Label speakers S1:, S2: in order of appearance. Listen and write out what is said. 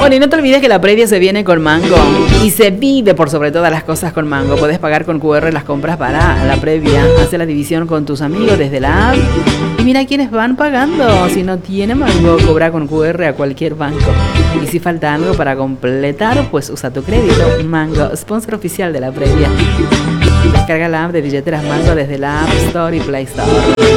S1: Bueno, y no te olvides que la previa se viene con Mango y se vive por sobre todas las cosas con Mango. Puedes pagar con QR las compras para la previa, hace la división con tus amigos desde la app y mira quiénes van pagando. Si no tiene Mango, cobra con QR a cualquier banco. Y si falta algo para completar, pues usa tu crédito. Mango, sponsor oficial de la previa. Descarga la app de billeteras Mango desde la App Store y Play Store.